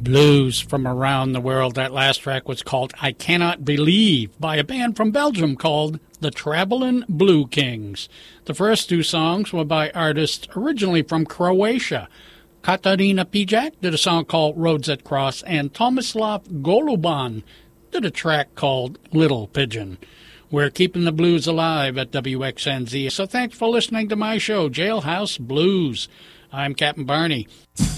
Blues from around the world. That last track was called I Cannot Believe by a band from Belgium called the Travelin' Blue Kings. The first two songs were by artists originally from Croatia. Katarina Pijak did a song called Roads That Cross, and Tomislav Goluban did a track called Little Pigeon. We're keeping the blues alive at WXNZ, so thanks for listening to my show, Jailhouse Blues. I'm Captain Barney.